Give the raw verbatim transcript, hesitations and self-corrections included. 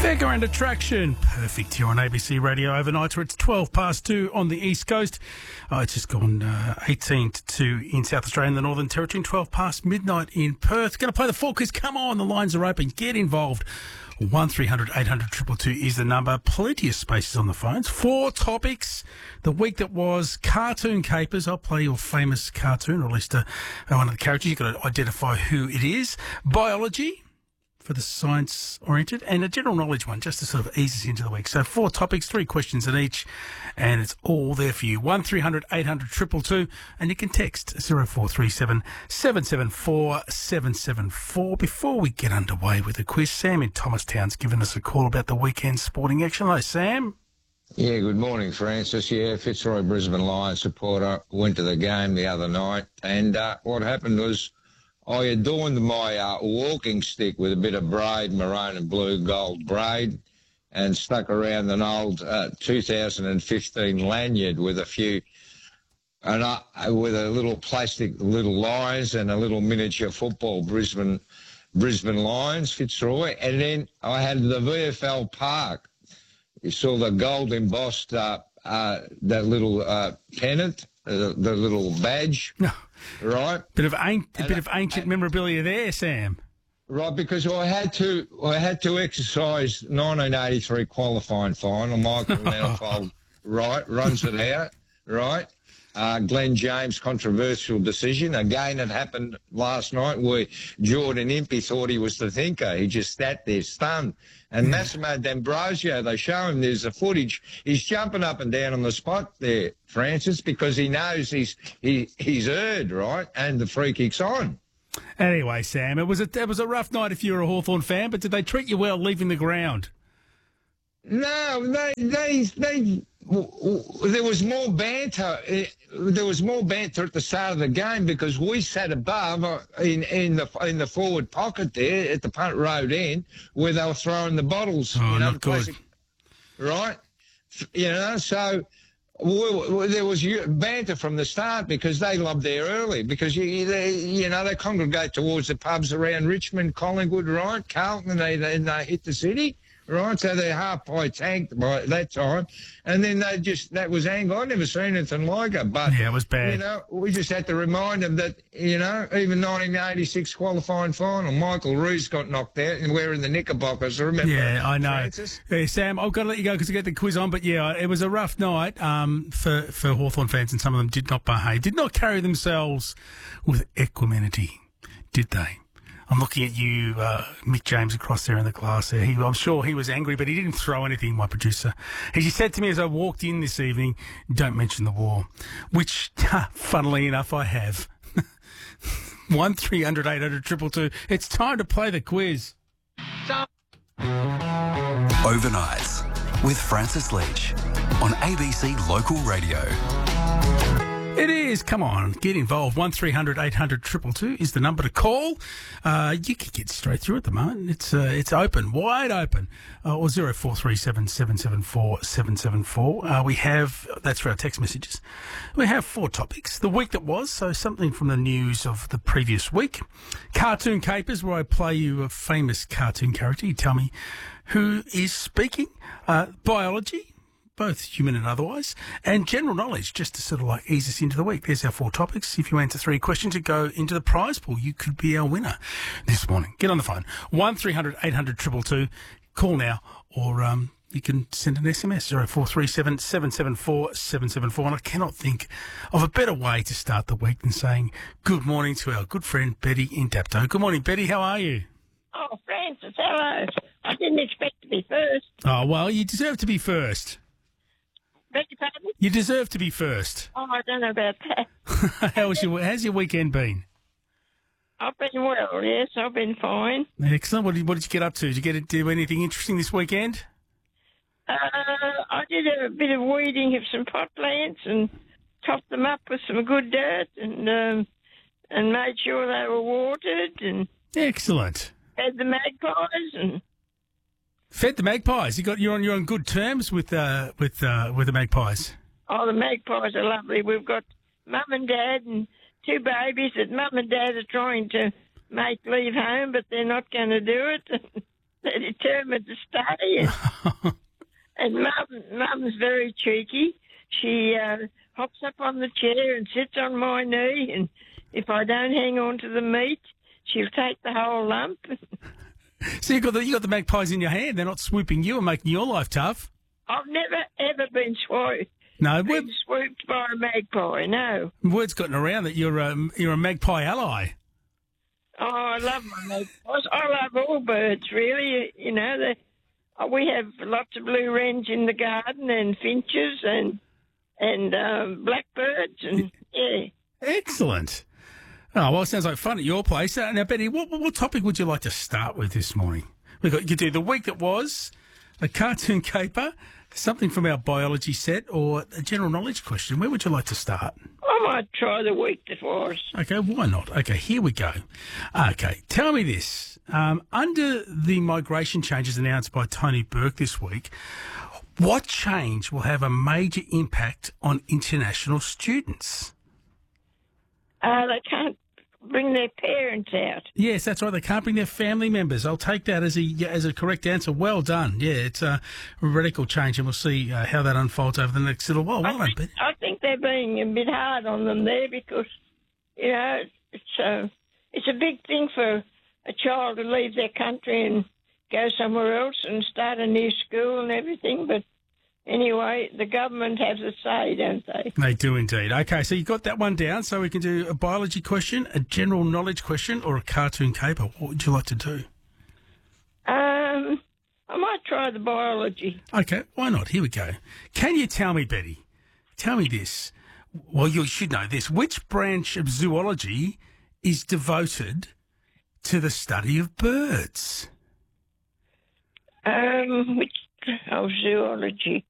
Fairground Attraction, perfect here on A B C Radio overnight. It's twelve past two on the East Coast. Oh, it's just gone uh, eighteen to two in South Australia and the Northern Territory, and twelve past midnight in Perth. Going to play the four quiz. Come on, the lines are open. Get involved. one three hundred eight hundred two two two is the number. Plenty of spaces on the phones. Four topics. The week that was cartoon capers. I'll play your famous cartoon, or at least uh, one of the characters. You've got to identify who it is. Biology, for the science-oriented, and a general knowledge one, just to sort of ease us into the week. So four topics, three questions in each, and it's all there for you. one three hundred eight hundred two two two, and you can text zero four three seven seven seven four seven seven four. Before we get underway with the quiz, Sam in Thomastown's given us a call about the weekend sporting action. Hello, Sam. Yeah, good morning, Francis. Yeah, Fitzroy Brisbane Lions supporter. Went to the game the other night, and uh, what happened was I adorned my uh, walking stick with a bit of braid, maroon and blue gold braid, and stuck around an old uh, two thousand fifteen lanyard with a few, and uh, with a little plastic little lions and a little miniature football, Brisbane, Brisbane Lions, Fitzroy, and then I had the V F L Park. You saw the gold embossed uh, uh, that little uh, pennant, uh, the little badge. No. Right, bit of an- a bit of ancient and, memorabilia there, Sam. Right, because I had to, I had to exercise nineteen eighty-three qualifying final. Michael Manifold, right, runs it out. Right, uh, Glenn James controversial decision. Again, it happened last night where Jordan Impey thought he was the thinker. He just sat there stunned. And Massimo D'Ambrosio, they show him, there's the footage. He's jumping up and down on the spot there, Francis, because he knows he's he, he's erred, right? And the free kick's on. Anyway, Sam, it was a it was a rough night if you're a Hawthorn fan, but did they treat you well leaving the ground? No, they they they. There was more banter. There was more banter at the start of the game because we sat above in in the in the forward pocket there at the punt road end where they were throwing the bottles. Oh, you know, not good. Plastic, right? You know, so we, we, there was banter from the start because they lobbed there early because you they, you know they congregate towards the pubs around Richmond, Collingwood, right, Carlton, and they they, they hit the city. Right, so they're half pie tanked by that time, and then they just that was anger. I never seen anything like it. But yeah, it was bad. You know, we just had to remind them that you know, even nineteen eighty-six qualifying final, Michael Rees got knocked out, and we're in the Knickerbockers. Remember? Yeah, I know. Francis? Yeah, Sam, I've got to let you go because I get the quiz on. But yeah, it was a rough night um, for for Hawthorn fans, and some of them did not behave, did not carry themselves with equanimity, did they? I'm looking at you, uh, Mick James, across there in the class there. He, I'm sure he was angry, but he didn't throw anything, my producer. He said to me as I walked in this evening, don't mention the war, which, funnily enough, I have. one three hundred eight hundred two two two. It's time to play the quiz. Overnights with Francis Leach on A B C Local Radio. It is. Come on, get involved. one three hundred eight hundred two two two is the number to call. Uh, you can get straight through at the moment. It's uh, it's open, wide open. Uh, or zero four three seven seven seven four seven seven four. Uh, we have, that's for our text messages. We have four topics. The week that was, so something from the news of the previous week. Cartoon capers, where I play you a famous cartoon character. You tell me who is speaking. Uh, biology, both human and otherwise, and general knowledge, just to sort of like ease us into the week. There's our four topics. If you answer three questions, you go into the prize pool. You could be our winner this morning. Get on the phone. one three hundred eight hundred two two two. Call now, or um, you can send an S M S, zero four three seven seven seven four seven seven four. And I cannot think of a better way to start the week than saying good morning to our good friend Betty in Dapto. Good morning, Betty. How are you? Oh, Francis, hello. I didn't expect to be first. Oh, well, you deserve to be first. Beg your pardon? You deserve to be first. Oh, I don't know about that. How's your How's your weekend been? I've been well, yes, I've been fine. Excellent. What did, what did you get up to? Did you get to do anything interesting this weekend? Uh, I did a bit of weeding of some pot plants and topped them up with some good dirt and um, and made sure they were watered and excellent. Fed the magpies and. Fed the magpies. You got you're on you're on good terms with uh, with uh, with the magpies. Oh, the magpies are lovely. We've got mum and dad and two babies that mum and dad are trying to make leave home, but they're not going to do it. they're determined to stay. And, and mum, mum's very cheeky. She uh, hops up on the chair and sits on my knee, and if I don't hang on to the meat, she'll take the whole lump. So you got the you got the magpies in your hand. They're not swooping you and making your life tough. I've never ever been swooped. No, Been word, swooped by a magpie. No. word's gotten around that you're a you're a magpie ally. Oh, I love my magpies. I love all birds, really. You know, they, uh, we have lots of blue wrens in the garden, and finches, and and um, blackbirds, and yeah. Excellent. Oh, well, it sounds like fun at your place. Uh, now, Betty, what, what what topic would you like to start with this morning? We got you could do the week that was, a cartoon caper, something from our biology set, or a general knowledge question. Where would you like to start? I might try the week that was. Okay, why not? Okay, here we go. Okay, tell me this. Um, under the migration changes announced by Tony Burke this week, what change will have a major impact on international students? Uh, they can't bring their parents out. Yes, that's right. They can't bring their family members. I'll take that as a as a correct answer. Well done. Yeah, it's a radical change, and we'll see uh, how that unfolds over the next little while. Well I, done, think, Betty. I think they're being a bit hard on them there because, you know, it's a, it's a big thing for a child to leave their country and go somewhere else and start a new school and everything. But anyway, the government has a say, don't they? They do indeed. Okay, so you got that one down. So we can do a biology question, a general knowledge question, or a cartoon caper. What would you like to do? Um, I might try the biology. Okay, why not? Here we go. Can you tell me, Betty? Tell me this. Well, you should know this. Which branch of zoology is devoted to the study of birds? Um, which oh, zoology.